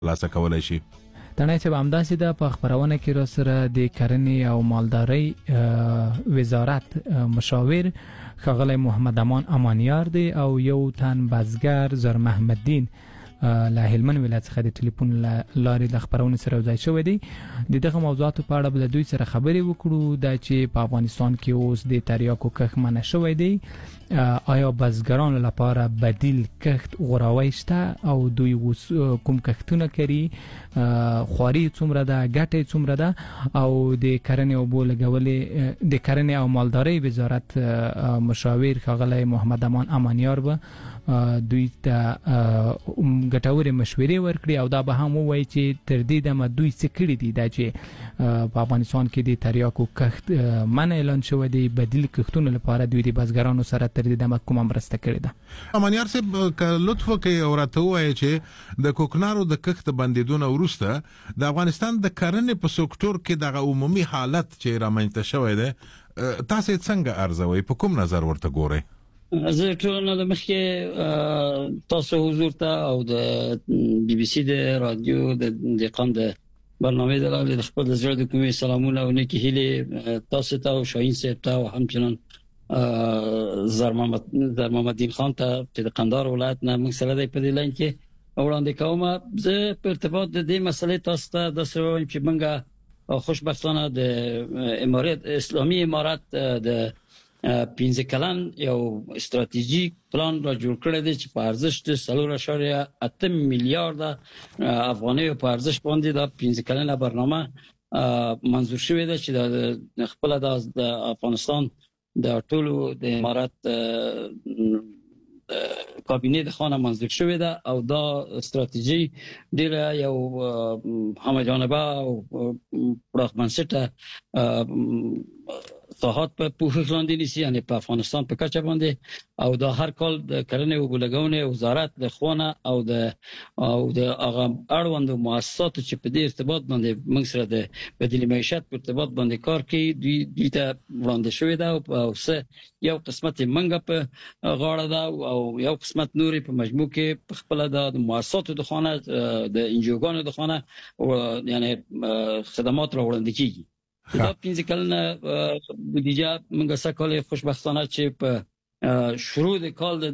ترلاسه کولی شي؟ تڼۍ صاحب همداسې ده. په خپرونه کې را سره د کرنې او مالدارۍ وزارت مشاور ښاغلی محمد امان امانیار دی او یو تن بزګر زار محمد دین له هلمند ولایت څخه د ټلیفون لارې د خپرونې سره یوځای شوی دی. د دغه موضوعاتو په اړه به له دوی سره خبرې وکړو. دا چې په افغانستان کې اوس د تریاکو کښت منع شوی دی، آیا بزګرانو لپاره بدیل کښت غوراوی شته او دوی اوس کوم کښتونه کوي، خواري څومره ده، ګټه څومره ده، او د کرنې او اوبو لګولې د کرنې او مالدارۍ وزارت مشاور ښاغلی محمد امان امانیار به دوی ته ګټورې مشورې ورکړي او دا به هم ووایي چې تر دې دمه دوی څه کړي دي. دا چې په افغانستان کې د تریاکو کښت منع اعلان شوی دی، بدیل کښتونو لپاره دوی د بزګرانو سره تر دې دمه کومه مرسته کړې ده. امانیار صاحب که لطف وکړئ او راته ووایئ چې د کوکنارو د کښت بندیدونه وروسته د افغانستان د کرنې په سکتور کې دغه عمومي حالت چې رامنځته شوی دی تاسو څنګه ارزوئ، په کوم نظر ورته ګورئ؟ زه ټول د مخکې تاسو حضور ته او د بي بي سي د رادیو د دقان د برنامه د لارې د خپل زړه د کومې سلامونه او نیکی هیلې تاسو ته او شاهین صاحب ته او همچنان زار محمد دین خان ته چې د قندهار ولایت نه موږ سره دی په دې لاین کې وړاندې کوم. زه په ارتباط د دې مسلې تاسو ته د سوال چې موږ خوشبختانه د امارات اسلامي امارات د 15 کلن یو استراتیژیک پلان را جوړ کړی دی چې په ارزش د 3.8 میلیارډ افغانۍ په ارزش باندې د 15 کلنه برنامه منظور شوې ده چې د خپل د افغانستان د ټولو د امارات کابینه د خانه منظور شوې ده او دا استراتیژي ډیره یو همه جانبه او پراخ بنسټه ساحات په پوښښ لاندې نیسي، یعنی په افغانستان په کچه باندې او دا هر کال د کرنې او بلګونې وزارت د خوانه او د هغه اړوند مؤسساتو چې په دې ارتباط باندې موږ سره د بدیل معیشت په ارتباط باندې کار کوي دوی ته وړاندې شوې ده او یو قسمت منګه په غاړه ده او یو قسمت نورې په مجموع کې په خپل د مؤسساتو د خوانه د انجوګانو د خوانه یعنی خدمات را وړاندې کیږي. دا 15 کلنه بودیجه موږ سکهاله خوشبختانه چې په شروع د کال د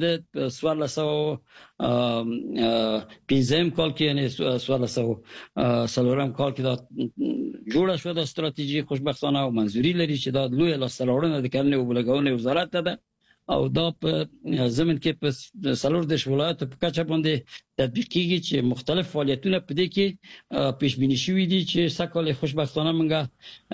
1415 کال کې یعنی 1400 کال کې دا جوړه شو د استراتیژي خوشبختانه او منځوري لري چې دا لوی لاسته د کرنې او بلګونې وزارت ده او دا په زمين کې په سلور د ولایتو په کچه باندې تطبیق کیږي چې مختلف فعالیتونه په دې کې پیش بینی شوي دي چې سکهاله خوشبختانه موږ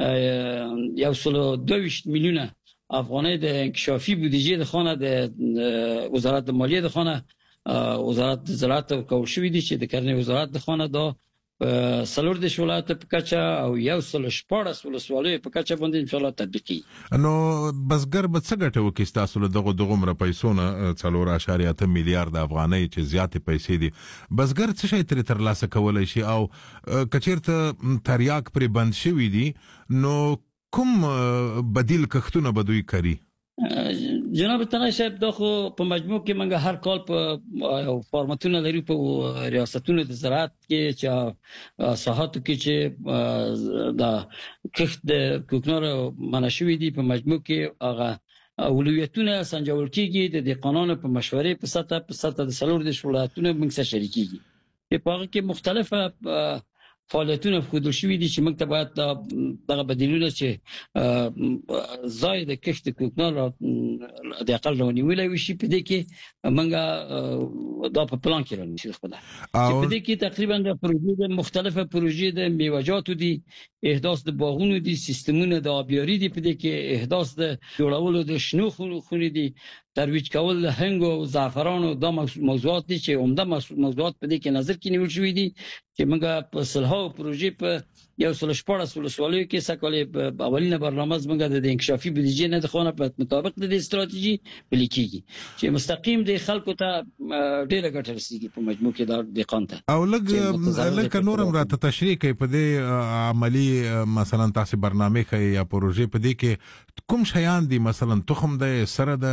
122 میلیونه افغانۍ د انکشافي بودیجه د خانه د وزارت مالیه د خانه وزارت زراعت او کوشوي دي چې د کرنې وزارت د خانه دا سلور د ولایتو په کچه او 114 ولسوالیو په کچه باندې ان شاء الله تطبیق کیږي. نو بزګر به څه ګټه وکړي تاسو له دغه مر پیسو نه 4.8 میلیارډ افغانۍ چې زیاتې پیسې دي، بزګر څه شي ترلاسه کولای شي او کچیرته تریاک پر بند شوی دي نو کوم بدیل کښتونه به دوی کوي؟ جناب تنای صاحب دا خو په مجموع کې موږ هر کال په فارماتونه لري په ریاستونو د زراعت کې چې ساحاتو کې چې دا کښت د کوکنارو منشوي دي په مجموع کې هغه اولویتونه سنجول کیږي د قانون په مشورې په سطح د سلور د ولایتونو موږ سره شریکيږي په هغه کې مختلفه فعالیتونه خودل شوې دي چې موږ ته باید دغه بدیلونه چې زائد کښت کوکنار د اقل رونیولای وشي په دې کې موږ دا په پلان کې رانیسو خدای چې په دې کې تقریبا د پروژې مختلفه پروژې د میوه‌جاتو دي، احداث د باغونو دي، سیستمونه د آبیاري دي، په دې کې احداث د جوړولو د شنو خونې دي، ترویج کول د هنګ او زعفران او د موضوعات دي چې عمده موضوعات په دې کې نظر کې نیول شوې دي چې موږ په صلحو پروژې په 114 ولسوالیو کې سکهاله اولینه برنامه موږ د انکشافي بودیجه نه د خونه په مطابق د استراتیژي پلي کیږي چې مستقیم د خلکو ته ډیره ګټه رسیږي په مجموع کې د قانون او لکه نورم راته تشریح کوي په دې عملی مثلا تاسو برنامه کوي یا پروژې په دې کې کوم شیان دي مثلا تخم د سره د تخنیک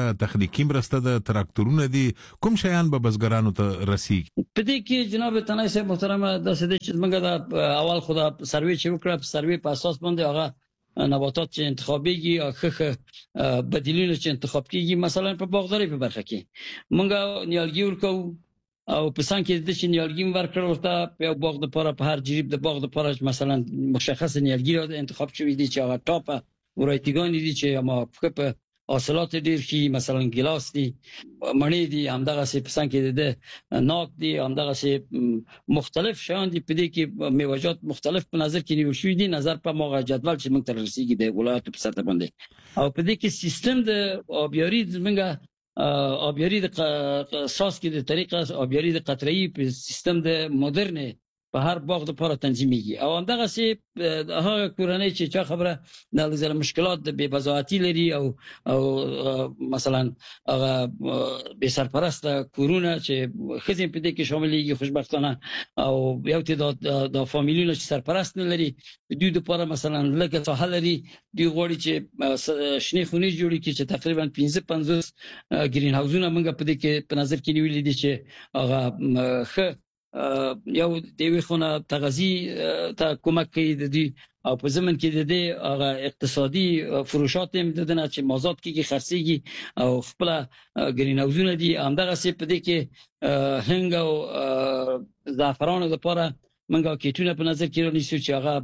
تخنیکی مرسته د تراکتورونه دي کوم شیان به بزګرانو ته رسیږي په دې کې جناب تنای صاحب محترمه د سده چې موږ د اول خدا سروې چې وکړه سروې په اساس باندې هغه نباتات چې انتخابيږي او خخ بدیلونه چې انتخاب کیږي مثلا په باغداري په برخه کې موږ نیالګي ورکو او په سان کې د نیالګي ورکړ ورته په باغ د پاره په هر جریب د باغ د پاره مثلا مشخص نیالګي انتخاب شوی دي چې هغه ټاپه ورایتګان دي چې ما په حاصلات ډیر شي مثلا ګلاس دي مڼې دي همدغه سي په سان کې د ناک دي همدغه سي مختلف شیان دي په دې کې میوه‌جات مختلف په نظر کې نیول شوی دي نظر په موغه جدول چې موږ تر رسیدي د ولایت په سطح باندې او په دې کې سیستم د آبیاري زمونږ آبیاری د اساس کې د طریقه آبیاری د قطره‌ای په سیستم د مدرن په هر باغ د لپاره تنظیمېږي او همدغه سي هغه کورنۍ چې چا خبره د لږه مشکلات د بې بضاعتي لري او مثلا هغه به سرپرست کورونه چې خزم په دې کې شاملېږي خوشبختانه او یو تعداد د فامیلونو چې سرپرست نه لري د دوی لپاره مثلا لکه ساحل لري دوی غواړي چې شنه خونې جوړې کړي چې تقریبا 15 گرین هاوسونه موږ په دې کې په نظر کې نیولې دي چې هغه خ یو دیوی خونه تغذی ته کومک کوي د دې او په زمن کې د دې هغه اقتصادي فروشات هم د دنه چې مازاد کېږي خرڅيږي او خپل گرین هاوسونه دي همدغه سي په دې کې هنګ او زعفرانو لپاره منګه کېټونه په نظر کې نیسو چې هغه